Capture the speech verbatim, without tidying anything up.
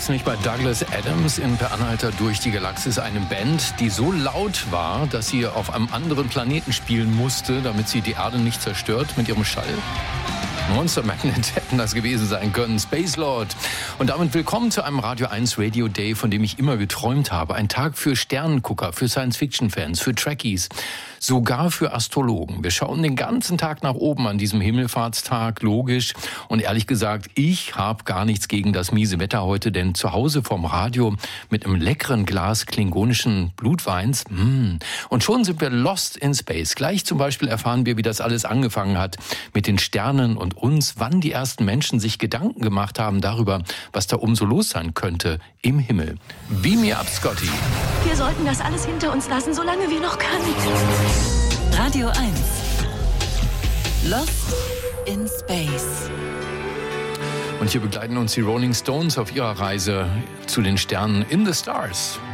es nicht bei Douglas Adams in Per Anhalter durch die Galaxis, eine Band, die so laut war, dass sie auf einem anderen Planeten spielen musste, damit sie die Erde nicht zerstört mit ihrem Schall? Monster Magnet hätten das gewesen sein können. Space Lord. Und damit willkommen zu einem Radio eins Radio Day, von dem ich immer geträumt habe. Ein Tag für Sternengucker, für Science-Fiction-Fans, für Trekkies, sogar für Astrologen. Wir schauen den ganzen Tag nach oben an diesem Himmelfahrtstag, logisch. Und ehrlich gesagt, ich habe gar nichts gegen das miese Wetter heute, denn zu Hause vorm Radio mit einem leckeren Glas klingonischen Blutweins. Mm. Und schon sind wir lost in space. Gleich zum Beispiel erfahren wir, wie das alles angefangen hat mit den Sternen und uns, wann die ersten Menschen sich Gedanken gemacht haben darüber, was da oben so los sein könnte im Himmel. Beam me up, Scotty. Wir sollten das alles hinter uns lassen, solange wir noch können. Radio eins. Lost in Space. Und hier begleiten uns die Rolling Stones auf ihrer Reise zu den Sternen in the Stars.